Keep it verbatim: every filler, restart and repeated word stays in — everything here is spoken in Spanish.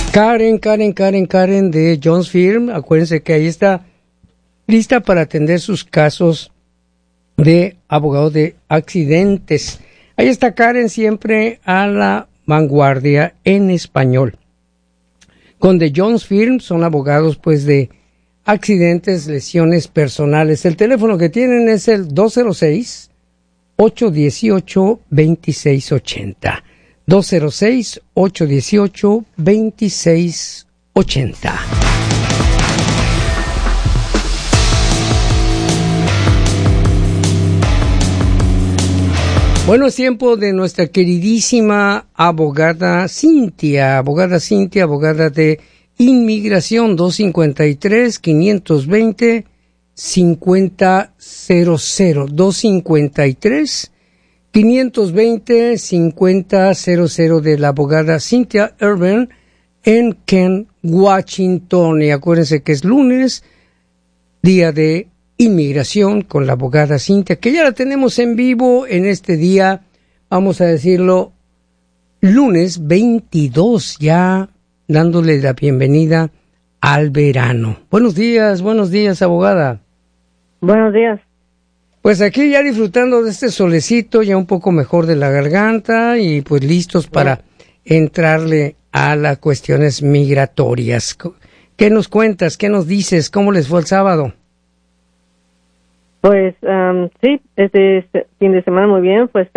Karen, Karen, Karen, Karen de Jones Firm. Acuérdense que ahí está lista para atender sus casos de abogado de accidentes. Ahí está Karen, siempre a la vanguardia en español. Con The Jones Firm son abogados pues de accidentes, lesiones personales. El teléfono que tienen es el dos cero seis, ocho uno ocho, dos seis ocho cero. dos cero seis, ocho uno ocho, dos seis ocho cero. Bueno, es tiempo de nuestra queridísima abogada Cintia, abogada Cintia, abogada de inmigración, dos cinco tres, cinco dos cero, cinco cero cero, dos cinco tres, cinco dos cero, cinco cero cero de la abogada Cynthia Ervin en Kent, Washington. Y acuérdense que es lunes, día de inmigración con la abogada Cynthia, que ya la tenemos en vivo en este día, vamos a decirlo, lunes veintidós, ya dándole la bienvenida al verano. Buenos días, buenos días, abogada. Buenos días. Pues aquí ya disfrutando de este solecito, ya un poco mejor de la garganta y pues listos para entrarle a las cuestiones migratorias. ¿Qué nos cuentas? ¿Qué nos dices? ¿Cómo les fue el sábado? Pues um, sí, este, este fin de semana muy bien, pues